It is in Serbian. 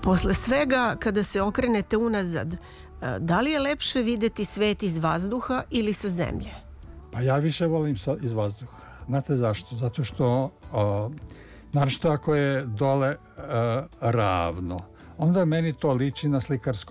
Posle svega, kada se okrenete unazad, da li je lepše videti svet iz vazduha ili sa zemlje? Pa ja više volim iz vazduha. Znate zašto? Zato što, naročito ako je dole ravno, onda meni to liči na slikarsko